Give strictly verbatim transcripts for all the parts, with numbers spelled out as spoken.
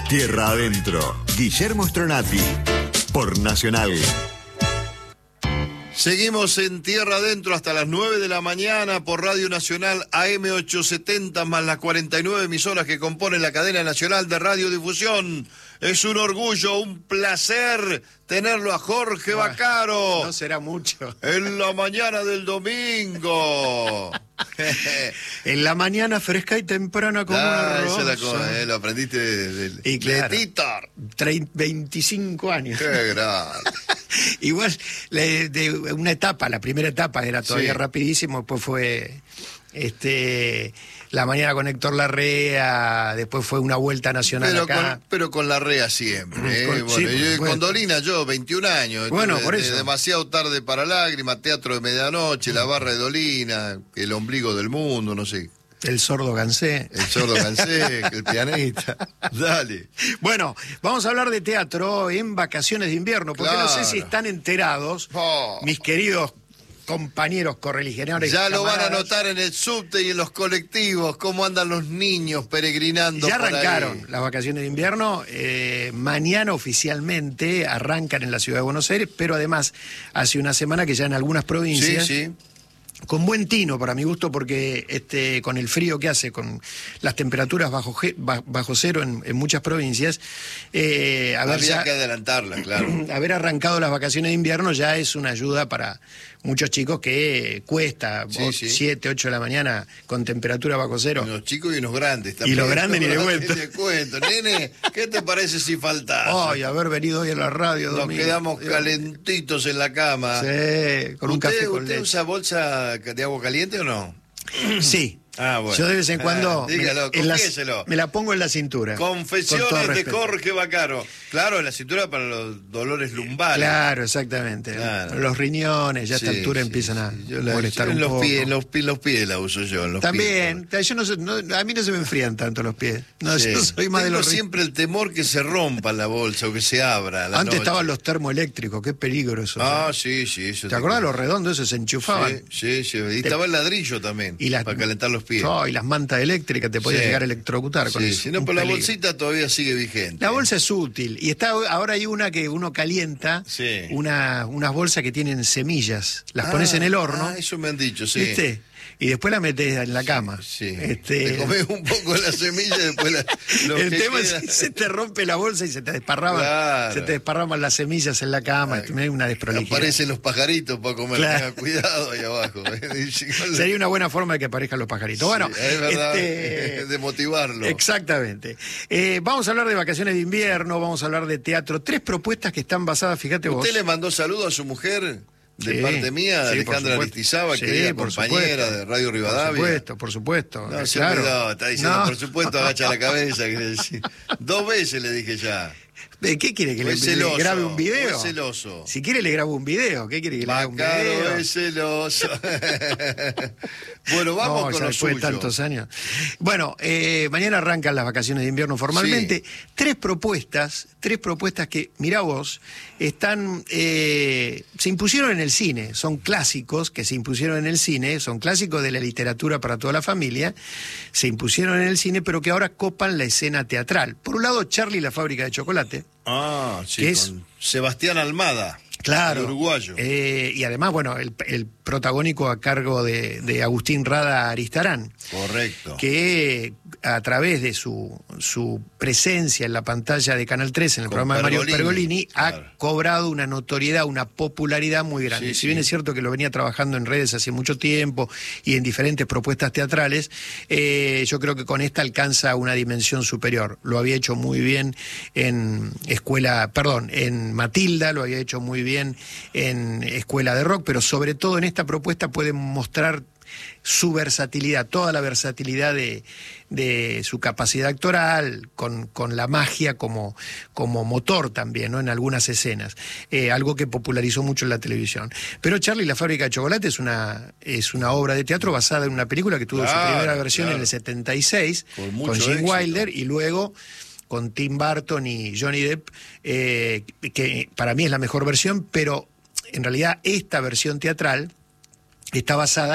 Tierra Adentro, Guillermo Stronati, por Nacional. Seguimos en Tierra Adentro hasta las nueve de la mañana por Radio Nacional A M ochocientos setenta más las cuarenta y nueve emisoras que componen la cadena nacional de radiodifusión. Es un orgullo, un placer tenerlo a Jorge Bueno, Vaccaro. No será mucho. En la mañana del domingo. En la mañana fresca y temprana como Ah, una esa es la rosa. cosa, eh, lo aprendiste de, de, Y claro. de Titor. Trein- veinticinco años. Qué grande. Igual, le- de una etapa, la primera etapa era todavía Sí. rapidísimo, después fue este La Mañana con Héctor Larrea, después fue Una Vuelta Nacional Pero acá. con, pero con la rea siempre. ¿eh? Con- Bueno, sí, por yo- supuesto. con Dolina yo, veintiún años. Bueno, estuve por de- eso. Demasiado tarde para lágrimas, Teatro de Medianoche, La Barra de Dolina, El Ombligo del Mundo, no sé. El sordo Gansé. El Sordo Gansé, el pianista. Dale. Bueno, vamos a hablar de teatro en vacaciones de invierno, porque no sé Claro. si están enterados, Oh. mis queridos compañeros correligionarios. Ya lo van a camaradas. notar en el subte y en los colectivos, cómo andan los niños peregrinando Ya por ahí. arrancaron las vacaciones de invierno, eh, mañana oficialmente arrancan en la ciudad de Buenos Aires, pero además hace una semana que ya en algunas Sí, provincias, sí. con buen tino para mi gusto, porque este con el frío que hace, con las temperaturas bajo, ge- ba- bajo cero en, en muchas provincias, eh, haber, Había ya- que adelantarla, claro. haber arrancado las vacaciones de invierno ya es una ayuda para muchos chicos que cuesta Sí, sí. siete, ocho de la mañana con temperatura bajo cero. Unos chicos y unos grandes Y también. los grandes ni de cuento. Ni de cuento. Nene, ¿qué te parece si faltás? Ay, haber venido hoy a la radio. Nos domingo. quedamos Dios. calentitos en la cama. Sí, con un ¿Usted, café con ¿Usted leche. usa bolsa de agua caliente o no? Sí. Ah, bueno. Yo de vez en cuando Ah, dígalo, me, en las- confiéselo. me la pongo en la cintura. con todo Confesiones de respeto. Jorge Vaccaro. Claro, en la cintura para los dolores lumbares. Claro, exactamente. Claro. Los riñones ya a esta Sí, altura sí, empiezan a sí. Yo la- molestar yo en un los poco. Pies, en los, pies, los pies la uso yo. En los También, pies. yo no, sé- no- a mí no se me enfrían tanto los pies. No, Sí. yo soy más de Tengo los ri- siempre el temor que se rompa la bolsa o que se abra a la Antes noche. estaban los termoeléctricos, qué peligro eso. Ah, sí, sí. Eso ¿Te acordás de los redondos? Esos se enchufaban. Sí, sí, sí. Y estaba el ladrillo también, Y las, para calentar los pies. Oh, y las mantas eléctricas te podías Sí. llegar a electrocutar con Sí, eso. si no, Un pero la peligro. bolsita todavía sigue vigente. La bolsa es útil. Y está ahora hay una que uno calienta, Sí. una, unas bolsas que tienen semillas. Las Ah, pones en el horno, Ah, eso me han dicho, sí. ¿viste? Y después la metes en la cama. Sí. Este, Te comes un poco la semilla y después la, lo el que tema queda- es que se te rompe la bolsa y se te desparraman, Claro. se te desparraman las semillas en la cama. Ay, Es una desprolijidad. Aparecen los pajaritos para comer. Claro. Tenga cuidado ahí abajo. Sería una buena forma de que aparezcan los pajaritos. Bueno, Sí, es verdad, este, de motivarlo. exactamente. Eh, vamos a hablar de vacaciones de invierno, vamos a hablar de teatro. Tres propuestas que están basadas, fíjate vos. ¿Usted le mandó saludos a su mujer? De Sí, parte mía, sí, por Alejandra supuesto. Aristizábal, Sí, querida por compañera supuesto. de Radio Rivadavia. Por supuesto, por supuesto. No, eh, se claro. olvidó, está diciendo, No. por supuesto, agacha la cabeza. quiere decir. Dos veces le dije ya. Eh, ¿Qué quiere que Fue le, le celoso, grabe un video? fue celoso. Si quiere le grabo un video. ¿Qué quiere que le haga un Vaccaro video? es celoso. Bueno, vamos No, con ya lo después suyo. de tantos años. Bueno, eh, mañana arrancan las vacaciones de invierno formalmente. Sí. Tres propuestas, tres propuestas que, mirá vos, están, eh, se impusieron en el cine. Son clásicos que se impusieron en el cine, son clásicos de la literatura para toda la familia. Se impusieron en el cine, pero que ahora copan la escena teatral. Por un lado, Charlie y la fábrica de chocolate. Ah, sí, ¿Qué es? con Sebastián Almada. Claro. El uruguayo. Eh, y además, bueno, el, el protagónico a cargo de, de Agustín Rada Aristarán, Correcto. que a través de su, su presencia en la pantalla de Canal tres, en el Con programa de Mario Pergolini, Pergolini, claro. ha cobrado una notoriedad, una popularidad muy grande. Sí, si sí. bien es cierto que lo venía trabajando en redes hace mucho tiempo y en diferentes propuestas teatrales, eh, yo creo que con esta alcanza una dimensión superior. Lo había hecho muy bien en Escuela, perdón, en Matilda, lo había hecho muy bien en Escuela de Rock, pero sobre todo en esta propuesta puede mostrar su versatilidad, toda la versatilidad de, de su capacidad actoral, con, con la magia como, como motor también, ¿no? En algunas escenas, eh, algo que popularizó mucho en la televisión. Pero Charlie y la fábrica de chocolate es una, es una obra de teatro basada en una película que tuvo Claro, su primera versión claro. en el setenta y seis, Con con, mucho Gene éxito. Wilder, y luego con Tim Burton y Johnny Depp, eh, que para mí es la mejor versión, pero en realidad esta versión teatral está basada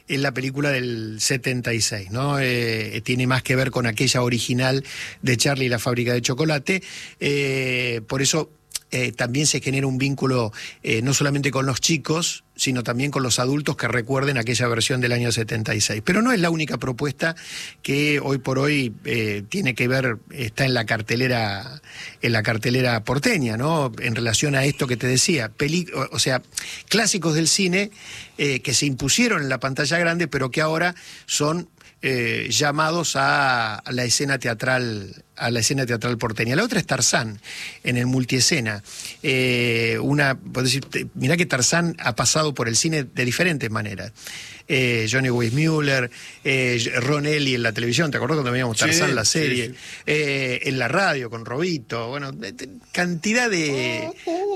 es la película del setenta y seis, ¿no? Eh, tiene más que ver con aquella original de Charlie y la fábrica de chocolate, eh, por eso eh, también se genera un vínculo eh, no solamente con los chicos, sino también con los adultos que recuerden aquella versión del año setenta y seis. Pero no es la única propuesta que hoy por hoy eh, tiene que ver, está en la cartelera, en la cartelera porteña, ¿no? En relación a esto que te decía, peli, o, o sea, clásicos del cine eh, que se impusieron en la pantalla grande, pero que ahora son eh, llamados a, a la escena teatral, a la escena teatral porteña. La otra es Tarzán, en el multiescena. Eh, una, puedo decir, mirá que Tarzán ha pasado por el cine de diferentes maneras. Eh, Johnny Weissmuller, eh, Ron Ellie en la televisión, ¿te acordás cuando veíamos Tarzán, sí, la serie? Sí, sí. Eh, en la radio con Robito, bueno, cantidad de...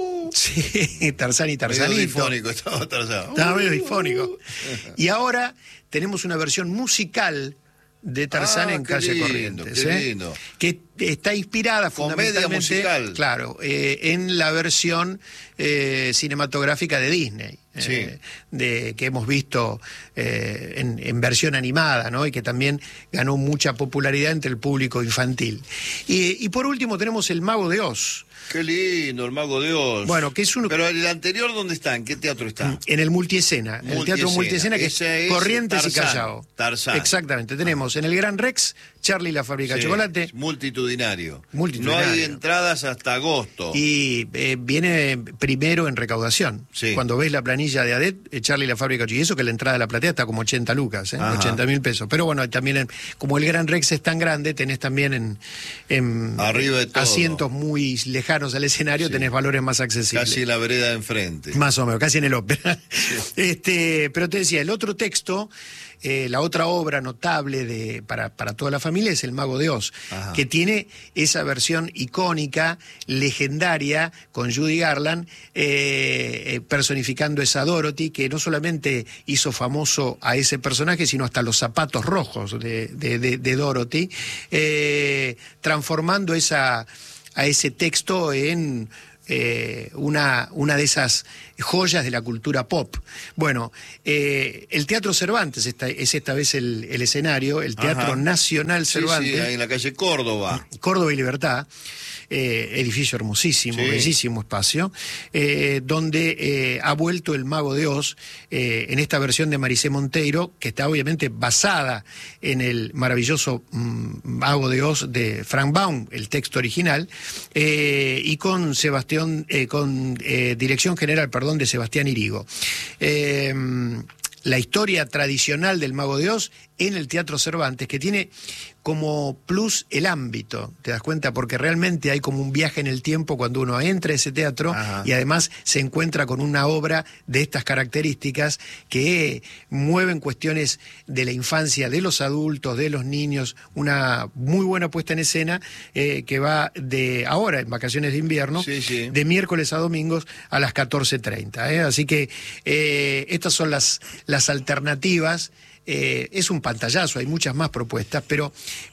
Sí, Tarzán y Tarzanito. Medio difónico, estaba Tarzán. Estaba medio difónico. Y ahora tenemos una versión musical de Tarzán ah, en Calle lindo, Corrientes, qué ¿eh? lindo. Que está inspirada comedia fundamentalmente, musical, claro, eh, en la versión eh, cinematográfica de Disney, sí. eh, de que hemos visto eh, en, en versión animada, ¿no? Y que también ganó mucha popularidad entre el público infantil. Y, y por último tenemos El Mago de Oz. Qué lindo, El Mago de Oz. Bueno, que es uno... Pero el anterior, ¿dónde está? ¿En qué teatro está? En el multiescena, multiescena. el teatro multiescena que Ese es Corrientes Tarzán, y Callao. Tarzán. Exactamente, tenemos en el Gran Rex, Charlie y la fábrica sí, de chocolate. Multitudinario. multitudinario. No hay entradas hasta agosto. Y eh, viene primero en recaudación. Sí. Cuando ves la planilla de A D E T, eh, Charlie y la fábrica de chocolate, y eso que la entrada de la platea está como ochenta lucas, ¿eh? ochenta mil pesos. Pero bueno, también en, como el Gran Rex es tan grande, tenés también en, en arriba de todo, asientos muy lejanos al escenario, sí. tenés valores más accesibles. Casi en la vereda de enfrente. Más o menos, casi en el ópera. Sí. Este, pero te decía, el otro texto, eh, la otra obra notable de, para, para toda la familia es El Mago de Oz, Ajá. que tiene esa versión icónica, legendaria, con Judy Garland, eh, eh, personificando esa Dorothy, que no solamente hizo famoso a ese personaje, sino hasta los zapatos rojos de, de, de, de Dorothy, eh, transformando esa, a ese texto en... Eh, una, una de esas joyas de la cultura pop. Bueno, eh, el Teatro Cervantes esta, es esta vez el, el escenario, el Teatro Ajá. Nacional Cervantes. Sí, sí, ahí en la calle Córdoba. Córdoba y Libertad. Eh, edificio hermosísimo, sí. bellísimo espacio, eh, donde eh, ha vuelto El Mago de Oz eh, en esta versión de Maricé Monteiro, que está obviamente basada en el maravilloso mm, Mago de Oz de Frank Baum, el texto original, eh, y con Sebastián, eh, con eh, dirección general, perdón, de Sebastián Irigo. Eh, la historia tradicional del Mago de Oz en el Teatro Cervantes, que tiene como plus el ámbito, ¿te das cuenta? Porque realmente hay como un viaje en el tiempo cuando uno entra a ese teatro Ajá. y además se encuentra con una obra de estas características que mueven cuestiones de la infancia, de los adultos, de los niños, una muy buena puesta en escena eh, que va de ahora, en vacaciones de invierno, sí, sí. de miércoles a domingos a las catorce treinta. ¿eh? Así que eh, estas son las, las alternativas. Eh, es un pantallazo, hay muchas más propuestas, pero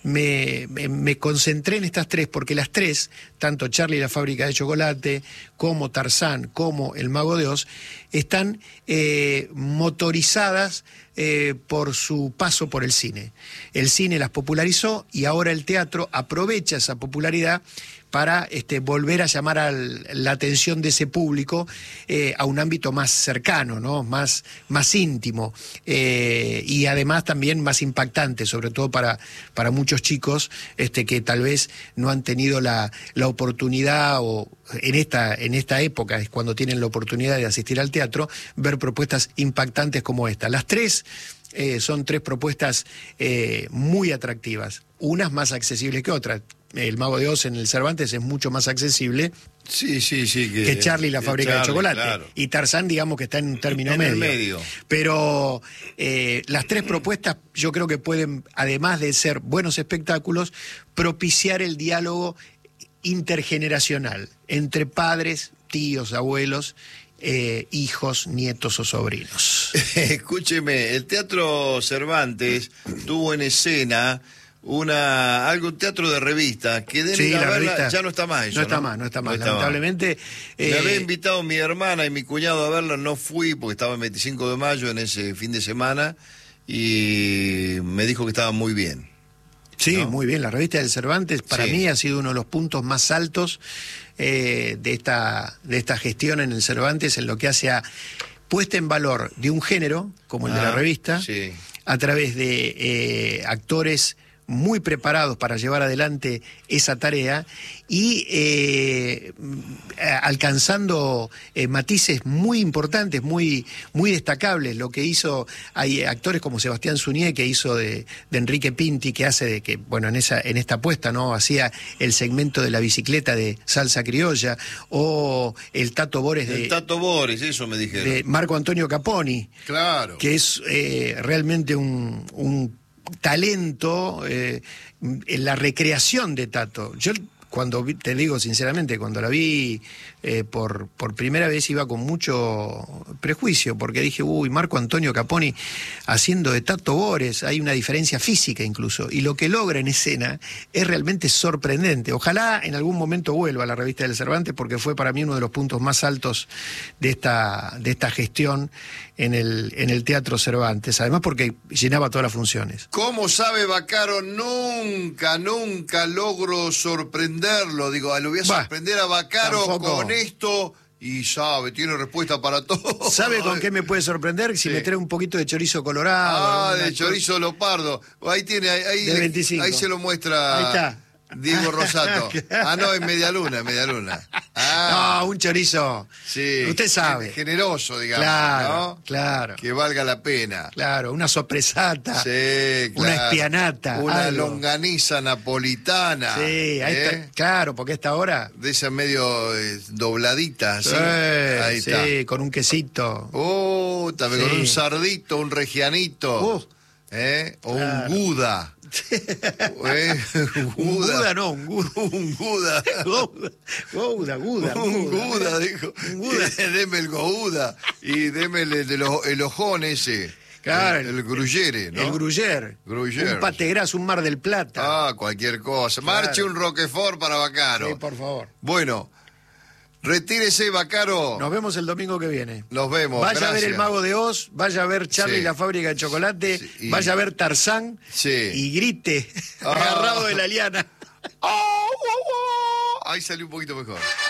me, me, me concentré en estas tres porque las tres, tanto Charlie y la fábrica de chocolate, como Tarzán, como El Mago de Oz, están eh, motorizadas eh, por su paso por el cine. El cine las popularizó y ahora el teatro aprovecha esa popularidad para este, volver a llamar a la atención de ese público eh, a un ámbito más cercano, ¿no? más, más íntimo eh, y además también más impactante, sobre todo para, para muchos chicos este, que tal vez no han tenido la, la oportunidad o en esta, en esta época es cuando tienen la oportunidad de asistir al teatro, ver propuestas impactantes como esta. Las tres eh, son tres propuestas eh, muy atractivas, unas más accesibles que otras. El Mago de Oz en el Cervantes es mucho más accesible sí, sí, sí, que, que Charlie y la fábrica Charlie, de chocolate. Claro. Y Tarzán, digamos que está en un término en medio. El medio. Pero eh, las tres propuestas yo creo que pueden, además de ser buenos espectáculos, propiciar el diálogo intergeneracional entre padres, tíos, abuelos, eh, hijos, nietos o sobrinos. Escúcheme, el Teatro Cervantes tuvo en escena una algo un teatro de revista que de sí, la verla, revista ya no está más eso, no está ¿no? más no está más no lamentablemente está más. Eh, me había invitado mi hermana y mi cuñado a verla, no fui porque estaba el veinticinco de mayo en ese fin de semana y me dijo que estaba muy bien. Sí, ¿no? Muy bien. La revista del Cervantes para Sí. mí ha sido uno de los puntos más altos eh, de esta de esta gestión en el Cervantes en lo que hace a puesta en valor de un género como el Ah, de la revista sí. a través de eh, actores muy preparados para llevar adelante esa tarea y eh, alcanzando eh, matices muy importantes, muy, muy destacables. Lo que hizo, hay actores como Sebastián Suñé, que hizo de, de Enrique Pinti, que hace de que, bueno, en esa en esta apuesta, ¿no? Hacía el segmento de la bicicleta de Salsa Criolla, o el Tato Bores de, El Tato Bores, eso me dijeron. de Marco Antonio Caponi, Claro. que es eh, realmente un, un talento eh, en la recreación de Tato. Yo cuando vi, te digo sinceramente, cuando la vi eh, por, por primera vez iba con mucho prejuicio, porque dije, uy, Marco Antonio Caponi haciendo de Tato Bores, hay una diferencia física incluso, y lo que logra en escena es realmente sorprendente. Ojalá en algún momento vuelva a la revista del Cervantes, porque fue para mí uno de los puntos más altos de esta, de esta gestión en el, en el Teatro Cervantes, además porque llenaba todas las funciones. ¿Cómo sabe Baccaro? Nunca, nunca logro sorprenderlo. Digo, lo voy a Bah, sorprender a Baccaro tampoco. con esto y sabe, tiene respuesta para todo. ¿Sabe con qué me puede sorprender? Si Sí. me trae un poquito de chorizo colorado. Ah, alguna de cosa. chorizo leopardo. Ahí tiene, ahí, ahí, De veinticinco. ahí se lo muestra Ahí está. Diego Rosato. Ah, no, en media luna, en media luna. Ah, No, un chorizo. sí. Usted sabe. Generoso, digamos, Claro, ¿no? claro. Que valga la pena. Claro, una sorpresata. Sí, claro. Una espianata, Una algo. longaniza napolitana. Sí, ahí ¿eh? está. Claro, porque a esta hora. De esa medio eh, dobladita, así. Sí, Ahí sí, está. con un quesito. Oh, también Sí. con un sardito, un regianito. Oh. ¿Eh? O Claro. un guda. ¿Eh? Un Guda, no, un Guda. Un guda. Gouda, Guda, Un Guda. guda, dijo. Un Guda. Deme el gouda. Y deme el, el, ojo- el ojón ese. Claro, El, el gruyere, ¿no? El Gruyère. Gruyère. Un pate gras, un Mar del Plata. Ah, cualquier cosa. Claro. Marche un Roquefort para Baccaro. Sí, por favor. Bueno, retírese, Baccaro. Nos vemos el domingo que viene. Nos vemos. Vaya gracias. a ver El Mago de Oz, vaya a ver Charlie Sí. y la Fábrica de Chocolate, Sí, y- vaya a ver Tarzán Sí. y grite Ah. agarrado de la liana. ¡Oh, oh, oh! Ahí salió un poquito mejor.